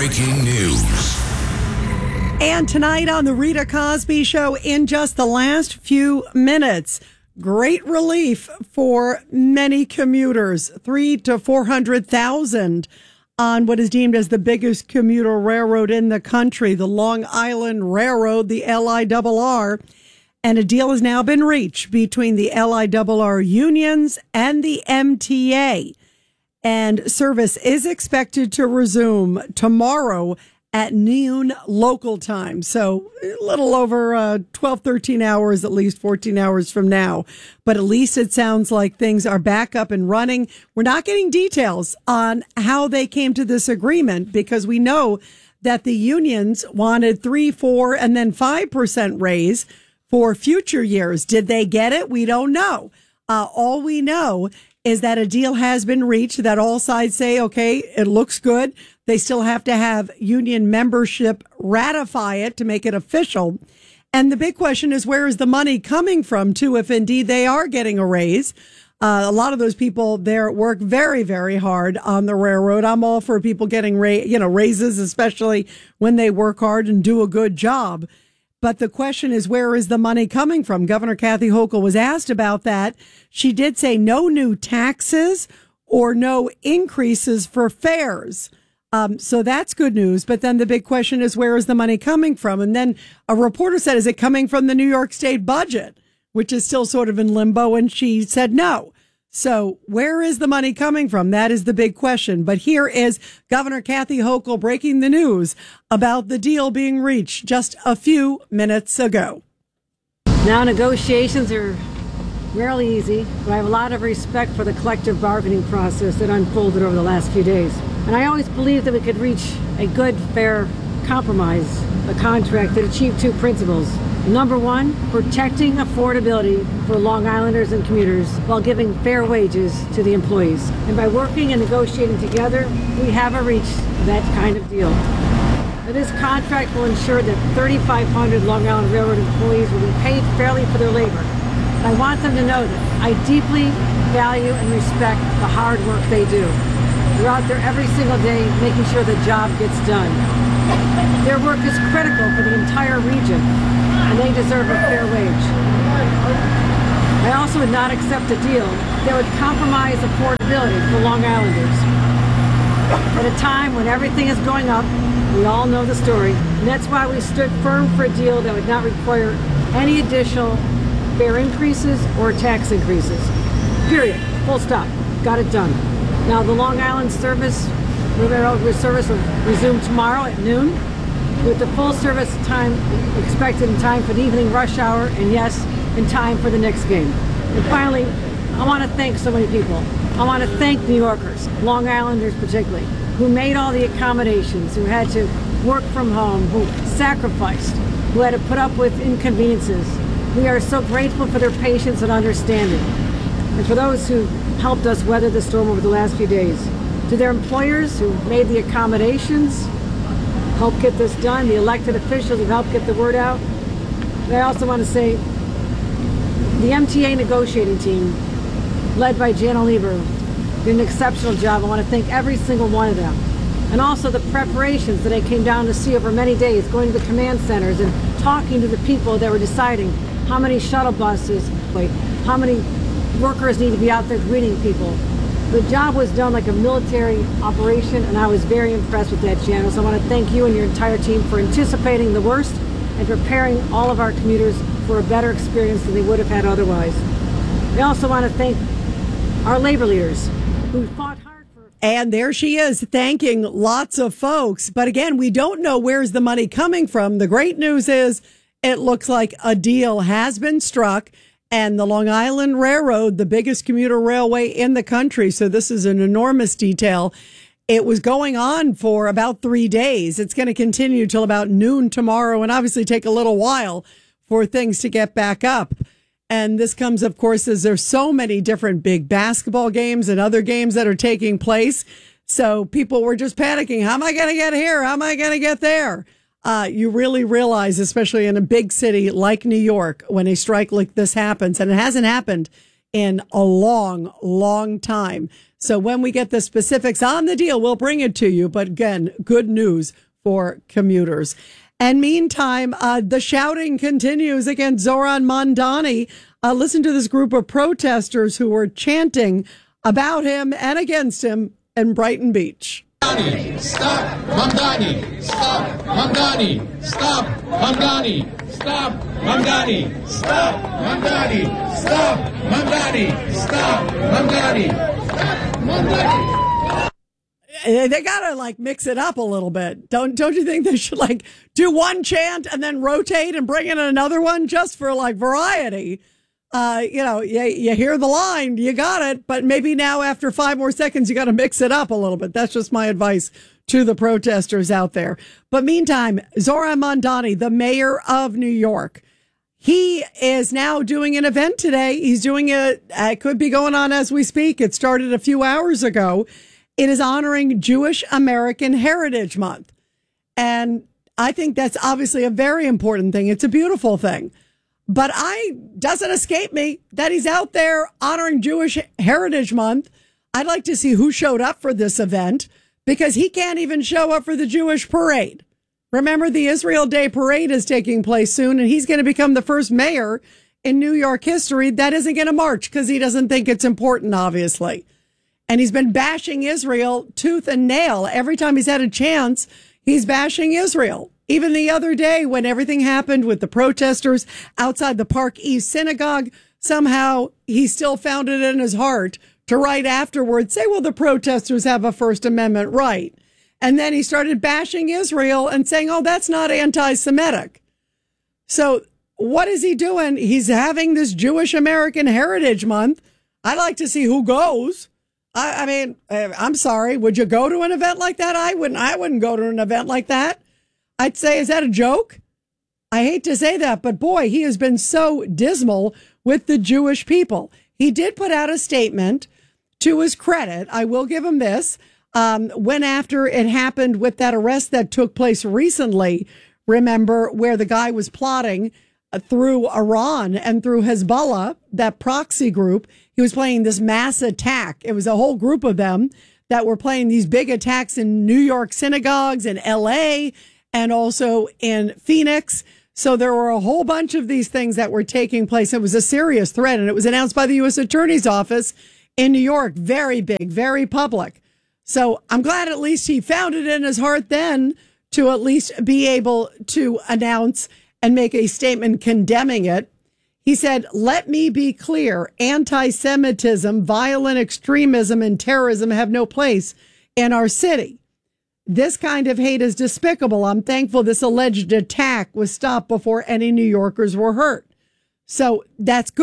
breaking news. And tonight on the Rita Cosby Show, in just the last few minutes, great relief for many commuters, 300,000 to 400,000 on what is deemed as the biggest commuter railroad in the country, the Long Island Railroad, the LIRR. And a deal has now been reached between the LIRR unions and the MTA. And service is expected to resume tomorrow at noon local time. So a little over 12, 13 hours, at least 14 hours from now. But at least it sounds like things are back up and running. We're not getting details on how they came to this agreement because we know that the unions wanted 3%, 4%, and then 5% raise for future years. Did they get it? We don't know. All we know is that a deal has been reached, that all sides say, okay, it looks good. They still have to have union membership ratify it to make it official. And the big question is, where is the money coming from, too, if indeed they are getting a raise? A lot of those people there work very, very hard on the railroad. I'm all for people getting raises, especially when they work hard and do a good job. But the question is, where is the money coming from? Governor Kathy Hochul was asked about that. She did say no new taxes or no increases for fares. So that's good news. But then the big question is, where is the money coming from? And then a reporter said, is it coming from the New York State budget, which is still sort of in limbo? And she said no. So where is the money coming from? That is the big question. But here is Governor Kathy Hochul breaking the news about the deal being reached just a few minutes ago. Now, negotiations are rarely easy, but I have a lot of respect for the collective bargaining process that unfolded over the last few days. And I always believed that we could reach a good, fair compromise, a contract that achieved two principles. Number one, protecting affordability for Long Islanders and commuters while giving fair wages to the employees. And by working and negotiating together, we have reached that kind of deal. Now, this contract will ensure that 3,500 Long Island Railroad employees will be paid fairly for their labor. And I want them to know that I deeply value and respect the hard work they do. They're out there every single day making sure the job gets done. Their work is critical for the entire region, and they deserve a fair wage. I also would not accept a deal that would compromise affordability for Long Islanders. At a time when everything is going up, we all know the story, and that's why we stood firm for a deal that would not require any additional fare increases or tax increases. Period. Full stop. Got it done. Now, the Long Island service will resume tomorrow at noon, with the full service time expected in time for the evening rush hour, and yes, in time for the Knicks game. And finally, I want to thank so many people. I want to thank New Yorkers, Long Islanders particularly, who made all the accommodations, who had to work from home, who sacrificed, who had to put up with inconveniences. We are so grateful for their patience and understanding, and for those who helped us weather the storm over the last few days. To their employers who made the accommodations, helped get this done, the elected officials who helped get the word out. And I also want to say the MTA negotiating team, led by Jana Lieber, did an exceptional job. I want to thank every single one of them. And also the preparations that I came down to see over many days, going to the command centers and talking to the people that were deciding how many shuttle buses, how many workers need to be out there greeting people. The job was done like a military operation, and I was very impressed with that, Janice. I want to thank you and your entire team for anticipating the worst and preparing all of our commuters for a better experience than they would have had otherwise. I also want to thank our labor leaders who fought hard for... And there she is, thanking lots of folks. But again, we don't know where's the money coming from. The great news is it looks like a deal has been struck. And the Long Island Railroad, the biggest commuter railway in the country, so this is an enormous detail. It was going on for about 3 days. It's going to continue till about noon tomorrow and obviously take a little while for things to get back up. And this comes, of course, as there's so many different big basketball games and other games that are taking place. So people were just panicking. How am I going to get here? How am I going to get there? You really realize, especially in a big city like New York, when a strike like this happens, and it hasn't happened in a long, long time. So when we get the specifics on the deal, we'll bring it to you. But again, good news for commuters. And meantime, the shouting continues against Zoran Mamdani. Listen to this group of protesters who were chanting about him and against him in Brighton Beach. Stop Mamdani! Stop Mamdani! Stop Mamdani! Stop Mamdani! Stop Mamdani! Stop Mamdani! Stop Mamdani! Stop Mamdani! They gotta mix it up a little bit. Don't you think they should do one chant and then rotate and bring in another one just for variety? You hear the line, you got it, but maybe now after 5 more seconds, you got to mix it up a little bit. That's just my advice to the protesters out there. But meantime, Zoran Mamdani, the mayor of New York, he is now doing an event today. He's doing it could be going on as we speak. It started a few hours ago. It is honoring Jewish American Heritage Month. And I think that's obviously a very important thing. It's a beautiful thing. But doesn't escape me that he's out there honoring Jewish Heritage Month. I'd like to see who showed up for this event because he can't even show up for the Jewish parade. Remember, the Israel Day parade is taking place soon, and he's going to become the first mayor in New York history that isn't going to march because he doesn't think it's important, obviously. And he's been bashing Israel tooth and nail. Every time he's had a chance, he's bashing Israel. Even the other day when everything happened with the protesters outside the Park East Synagogue, somehow he still found it in his heart to right afterwards say, well, the protesters have a First Amendment right. And then he started bashing Israel and saying, oh, that's not anti-Semitic. So what is he doing? He's having this Jewish American Heritage Month. I'd like to see who goes. I mean, I'm sorry. Would you go to an event like that? I wouldn't go to an event like that. I'd say, is that a joke? I hate to say that, but boy, he has been so dismal with the Jewish people. He did put out a statement to his credit. I will give him this. When after it happened with that arrest that took place recently, remember, where the guy was plotting through Iran and through Hezbollah, that proxy group, he was planning this mass attack. It was a whole group of them that were planning these big attacks in New York synagogues, in L.A., and also in Phoenix. So there were a whole bunch of these things that were taking place. It was a serious threat, and it was announced by the U.S. Attorney's Office in New York. Very big, very public. So I'm glad at least he found it in his heart then to at least be able to announce and make a statement condemning it. He said, let me be clear, anti-Semitism, violent extremism, and terrorism have no place in our city. This kind of hate is despicable. I'm thankful this alleged attack was stopped before any New Yorkers were hurt. So that's good.